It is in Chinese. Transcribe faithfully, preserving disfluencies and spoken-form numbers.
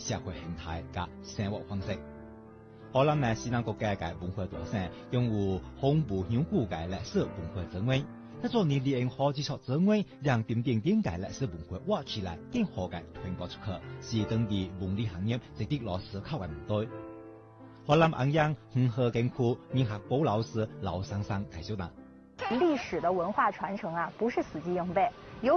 社会形态及生活方式。河南呢，西南国家嘅文化大省拥有丰富悠久嘅历史文化资源。那做你利用好这些资源，让点点点嘅历史文化挖起来，更好嘅传播出去，是当地文旅行业值得来思考嘅问题。河南安阳红河景区民学部老师老先生介绍啦。 历史的文化传承啊，不是死记硬背。